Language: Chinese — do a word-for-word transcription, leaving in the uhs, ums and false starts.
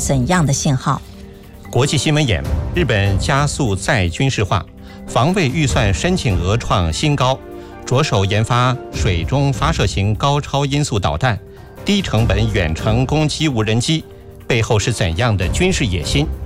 怎样的信号？ 国际新闻眼：日本加速再军事化，防卫预算申请额创新高，着手研发水中发射型高超音速导弹，低成本远程攻击无人机，背后是怎样的军事野心？